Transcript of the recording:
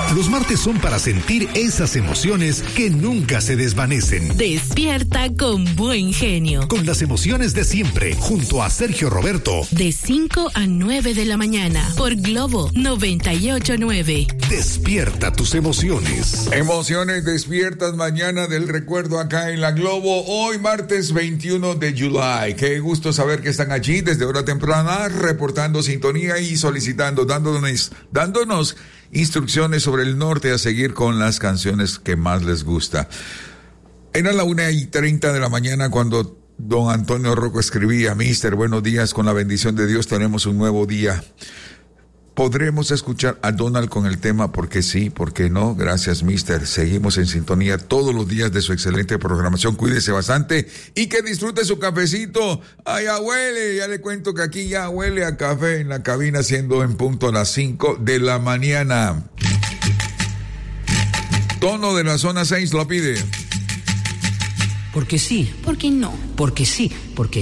Los martes son para sentir esas emociones que nunca se desvanecen. Despierta con buen genio. Con las emociones de siempre, junto a Sergio Roberto. De 5 a 9 de la mañana, por Globo 98.9. Despierta tus emociones. Emociones despiertas mañana del recuerdo acá en la Globo. Hoy martes 21 de julio. Qué gusto saber que están allí desde hora temprana, reportando sintonía y solicitando, dándonos instrucciones sobre el norte a seguir con las canciones que más les gusta. Era la 1:30 de la mañana cuando don Antonio Rocco escribía: Mister, buenos días, con la bendición de Dios tenemos un nuevo día. ¿Podremos escuchar a Donald con el tema ¿Por qué sí, por qué no? Gracias, Mister. Seguimos en sintonía todos los días de su excelente programación. Cuídese bastante y que disfrute su cafecito. Ay, ya huele, ya le cuento que aquí ya huele a café en la cabina, siendo en punto a las 5 de la mañana. Tono de la zona 6 lo pide. Porque sí. ¿Por qué no? Porque sí. Porque